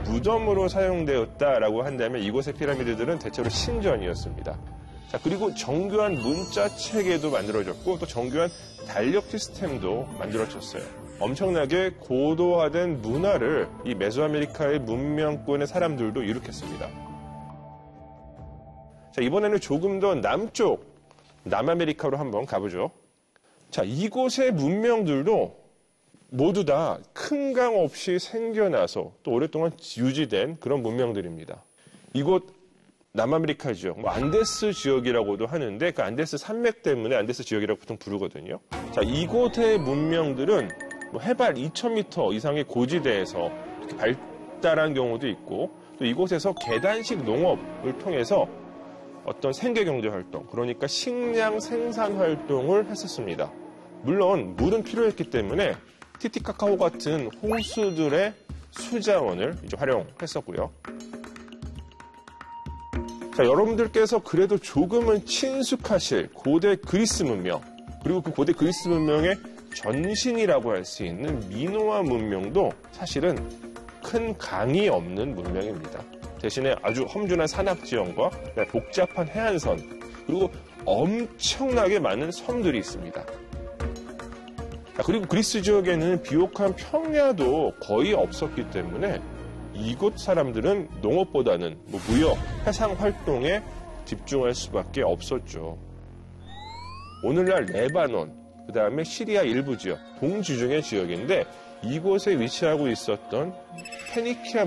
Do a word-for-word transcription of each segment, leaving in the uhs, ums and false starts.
무덤으로 사용되었다라고 한다면 이곳의 피라미드들은 대체로 신전이었습니다. 자, 그리고 정교한 문자 체계도 만들어졌고 또 정교한 달력 시스템도 만들어졌어요. 엄청나게 고도화된 문화를 이 메소아메리카의 문명권의 사람들도 일으켰습니다. 자, 이번에는 조금 더 남쪽, 남아메리카로 한번 가보죠. 자, 이곳의 문명들도 모두 다 큰 강 없이 생겨나서 또 오랫동안 유지된 그런 문명들입니다. 이곳 남아메리카 지역, 뭐 안데스 지역이라고도 하는데 그 안데스 산맥 때문에 안데스 지역이라고 보통 부르거든요. 자, 이곳의 문명들은 뭐 해발 이천 미터 이상의 고지대에서 이렇게 발달한 경우도 있고 또 이곳에서 계단식 농업을 통해서 어떤 생계경제 활동, 그러니까 식량 생산 활동을 했었습니다. 물론 물은 필요했기 때문에 티티카카오 같은 호수들의 수자원을 이제 활용했었고요. 자, 여러분들께서 그래도 조금은 친숙하실 고대 그리스 문명, 그리고 그 고대 그리스 문명의 전신이라고 할 수 있는 미노아 문명도 사실은 큰 강이 없는 문명입니다. 대신에 아주 험준한 산악지형과 복잡한 해안선, 그리고 엄청나게 많은 섬들이 있습니다. 자, 그리고 그리스 지역에는 비옥한 평야도 거의 없었기 때문에 이곳 사람들은 농업보다는 뭐 무역, 해상 활동에 집중할 수밖에 없었죠. 오늘날 레바논, 그 다음에 시리아 일부 지역, 동지중해 지역인데 이곳에 위치하고 있었던 페니키아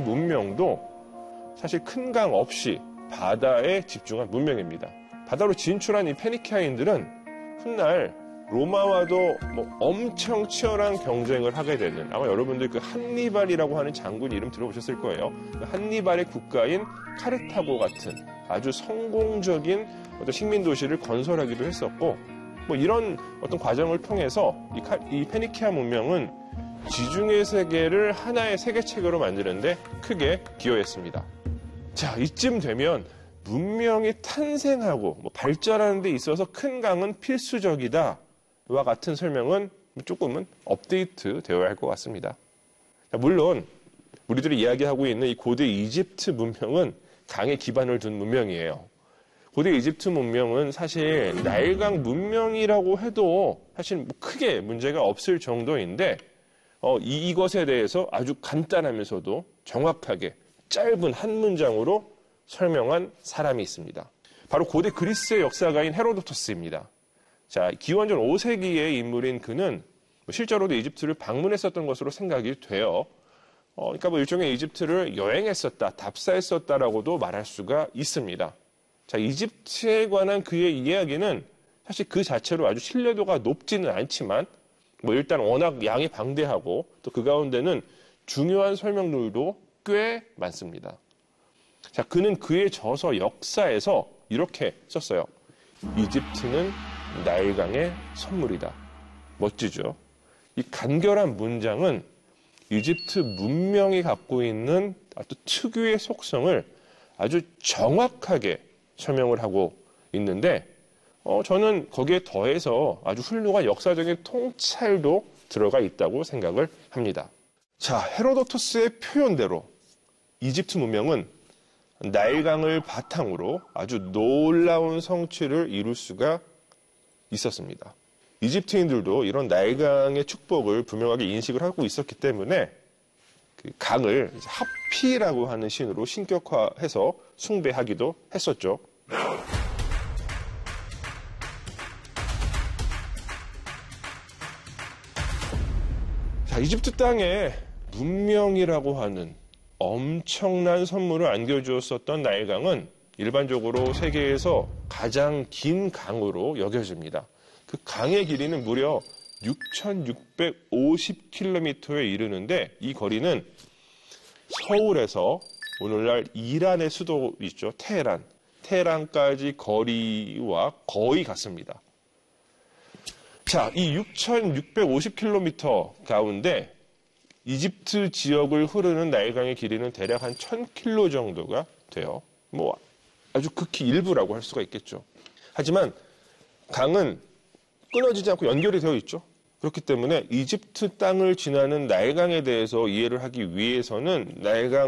문명도 사실 큰 강 없이 바다에 집중한 문명입니다. 바다로 진출한 이 페니키아인들은 훗날 로마와도 뭐 엄청 치열한 경쟁을 하게 되는, 아마 여러분들 그 한니발이라고 하는 장군 이름 들어보셨을 거예요. 그 한니발의 국가인 카르타고 같은 아주 성공적인 어떤 식민 도시를 건설하기도 했었고, 뭐 이런 어떤 과정을 통해서 이, 카, 이 페니키아 문명은 지중해 세계를 하나의 세계 체계로 만드는데 크게 기여했습니다. 자, 이쯤 되면 문명이 탄생하고 뭐 발전하는 데 있어서 큰 강은 필수적이다 와 같은 설명은 조금은 업데이트 되어야 할 것 같습니다. 자, 물론 우리들이 이야기하고 있는 이 고대 이집트 문명은 강에 기반을 둔 문명이에요. 고대 이집트 문명은 사실 나일강 문명이라고 해도 사실 뭐 크게 문제가 없을 정도인데 어, 이, 이것에 대해서 아주 간단하면서도 정확하게 짧은 한 문장으로 설명한 사람이 있습니다. 바로 고대 그리스의 역사가인 헤로도토스입니다. 자, 기원전 오 세기의 인물인 그는 실제로도 이집트를 방문했었던 것으로 생각이 돼요. 어, 그러니까 뭐 일종의 이집트를 여행했었다, 답사했었다라고도 말할 수가 있습니다. 자, 이집트에 관한 그의 이야기는 사실 그 자체로 아주 신뢰도가 높지는 않지만 뭐 일단 워낙 양이 방대하고 또 그 가운데는 중요한 설명들도 꽤 많습니다. 자, 그는 그의 저서 역사에서 이렇게 썼어요. 이집트는 나일강의 선물이다. 멋지죠? 이 간결한 문장은 이집트 문명이 갖고 있는 아주 특유의 속성을 아주 정확하게 설명을 하고 있는데 어, 저는 거기에 더해서 아주 훌륭한 역사적인 통찰도 들어가 있다고 생각을 합니다. 자, 헤로도토스의 표현대로 이집트 문명은 나일강을 바탕으로 아주 놀라운 성취를 이룰 수가 있었습니다. 이집트인들도 이런 나일강의 축복을 분명하게 인식을 하고 있었기 때문에 그 강을 하피라고 하는 신으로 신격화해서 숭배하기도 했었죠. 자, 이집트 땅에 문명이라고 하는 엄청난 선물을 안겨주었었던 나일강은 일반적으로 세계에서 가장 긴 강으로 여겨집니다. 그 강의 길이는 무려 육천육백오십 킬로미터에 이르는데 이 거리는 서울에서 오늘날 이란의 수도 있죠. 테헤란. 테헤란까지 거리와 거의 같습니다. 자, 이 육천육백오십 킬로미터 가운데 이집트 지역을 흐르는 나일강의 길이는 대략 한 천 킬로미터 정도가 돼요. 뭐 아주 극히 일부라고 할 수가 있겠죠. 하지만 강은 끊어지지 않고 연결이 되어 있죠. 그렇기 때문에 이집트 땅을 지나는 나일강에 대해서 이해를 하기 위해서는 나일강